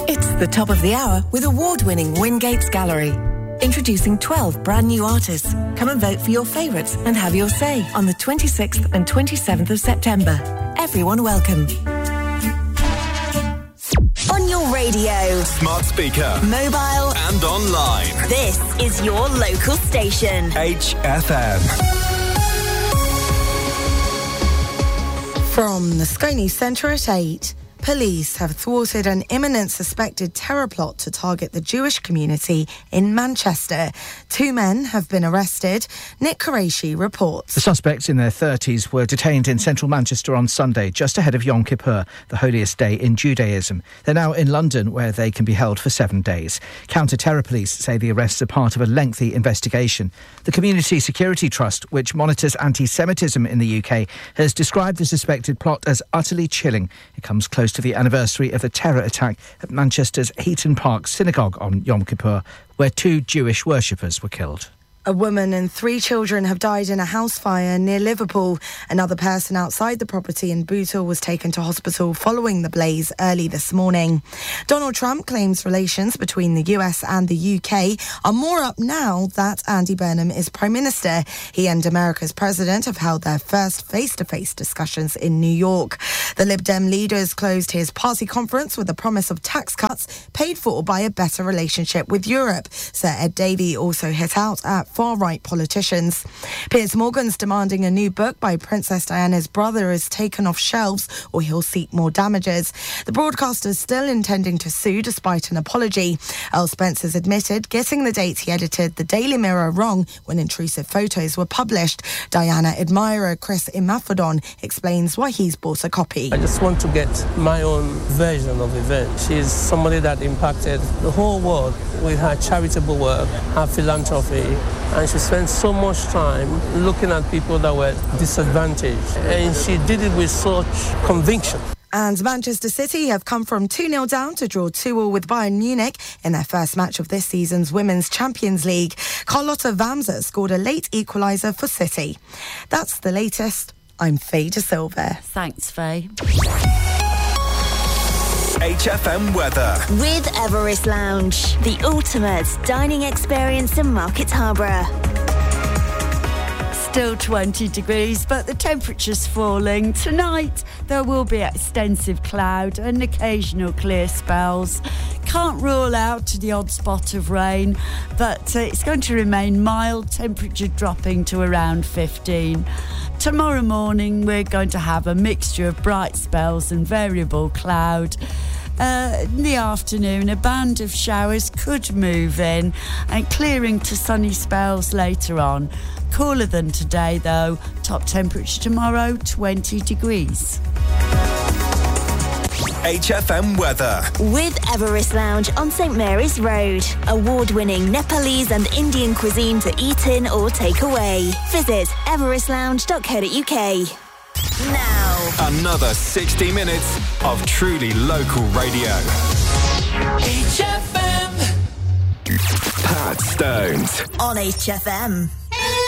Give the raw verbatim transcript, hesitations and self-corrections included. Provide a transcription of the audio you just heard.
It's the top of the hour with award-winning Wingates Gallery. Introducing twelve brand new artists. Come and vote for your favourites and have your say on the twenty-sixth and twenty-seventh of September. Everyone welcome. On your radio, smart speaker, mobile and online. This is your local station. H F M. From the Sky News Centre at eight. Police have thwarted an imminent suspected terror plot to target the Jewish community in Manchester. Two men have been arrested. Nick Qureshi reports. The suspects in their thirties were detained in central Manchester on Sunday, just ahead of Yom Kippur, the holiest day in Judaism. They're now in London, where they can be held for seven days. Counter-terror police say the arrests are part of a lengthy investigation. The Community Security Trust, which monitors anti-Semitism in the U K, has described the suspected plot as utterly chilling. It comes close to the anniversary of the terror attack at Manchester's Heaton Park Synagogue on Yom Kippur, where two Jewish worshippers were killed. A woman and three children have died in a house fire near Liverpool. Another person outside the property in Bootle was taken to hospital following the blaze early this morning. Donald Trump claims relations between the U S and the U K are more up now that Andy Burnham is Prime Minister. He and America's president have held their first face-to-face discussions in New York. The Lib Dem leaders closed his party conference with a promise of tax cuts paid for by a better relationship with Europe. Sir Ed Davey also hit out at far-right politicians. Piers Morgan's demanding a new book by Princess Diana's brother is taken off shelves or he'll seek more damages. The broadcaster's still intending to sue despite an apology. Earl Spencer's admitted getting the date he edited the Daily Mirror wrong when intrusive photos were published. Diana admirer Chris Imafidon explains why he's bought a copy. I just want to get my own version of events. She's somebody that impacted the whole world with her charitable work, her philanthropy, and she spent so much time looking at people that were disadvantaged. And she did it with such conviction. And Manchester City have come from two nil down to draw two all with Bayern Munich in their first match of this season's Women's Champions League. Carlotta Vamsa scored a late equaliser for City. That's the latest. I'm Faye De Silva. Thanks, Faye. H F M weather. With Everest Lounge, the ultimate dining experience in Market Harborough. Still twenty degrees, but the temperature's falling. Tonight, there will be extensive cloud and occasional clear spells. Can't rule out the odd spot of rain, but uh, it's going to remain mild, temperature dropping to around fifteen. Tomorrow morning, we're going to have a mixture of bright spells and variable cloud. Uh, in the afternoon, a band of showers could move in and clearing to sunny spells later on. Cooler than today, though. Top temperature tomorrow, twenty degrees. H F M weather. With Everest Lounge on St Mary's Road. Award-winning Nepalese and Indian cuisine to eat in or take away. Visit everest lounge dot co dot uk. Now, another sixty minutes of truly local radio. H F M. Pat Stones on H F M.